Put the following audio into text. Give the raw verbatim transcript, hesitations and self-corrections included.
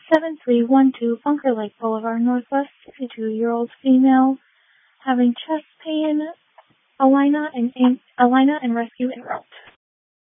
seven three one two Bunker Lake Boulevard, Northwest, sixty-two-year-old female having chest pain, Alina and, Alina and rescue en route.